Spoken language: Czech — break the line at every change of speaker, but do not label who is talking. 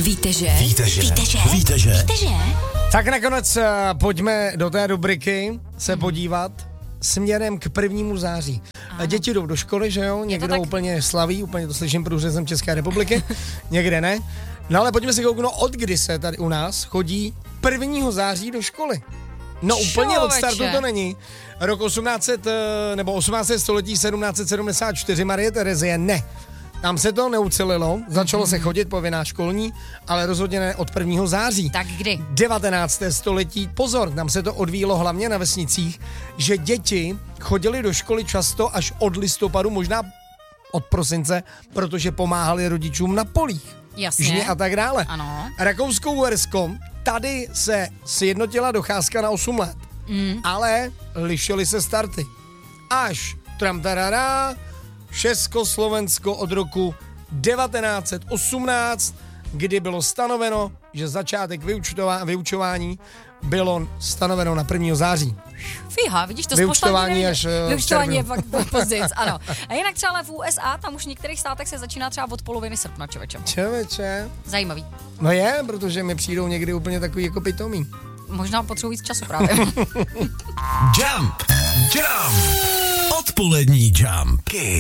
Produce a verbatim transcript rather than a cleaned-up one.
Víte, že?
Víte, že?
Víte, že?
Víte, že?
Víte, že?
Tak nakonec uh, pojďme do té rubriky se mm. podívat směrem k prvnímu září. A děti jdou do školy, že jo? Někdo tak... úplně slaví, úplně to slyším průřezem České republiky, někde ne. No ale pojďme si kouknout, od kdy se tady u nás chodí prvního září do školy. No úplně od startu to není. Rok osmnáct set, nebo osmnáctého století sedmnáct set sedmdesát čtyři Marie Terezie, ne. Tam se to neucelilo, začalo mm-hmm. se chodit povinná školní, ale rozhodně ne od prvního září.
Tak kdy?
devatenáctého století, pozor, tam se to odvíjelo hlavně na vesnicích, že děti chodili do školy často až od listopadu, možná od prosince, protože pomáhali rodičům na polích.
Jasně.
Žně a tak dále.
Ano.
Rakousko-Uhersko, tady se sjednotila docházka na osm let, mm. ale lišily se starty. Až tramtarara, Československo od roku devatenáct set osmnáct, kdy bylo stanoveno, že začátek vyučtová, vyučování bylo stanoveno na prvního září.
Fíha, vidíš, to
vyučtování až
vyučtování je fakt později, ano. A jinak třeba v U S A, tam už v některých státech se začíná třeba od poloviny srpna, čověče.
Čověče.
Zajímavý.
No je, protože mi přijdou někdy úplně takový jako pitomí.
Možná potřebuji víc času právě.
Jump! Jump! Odpolední Jump.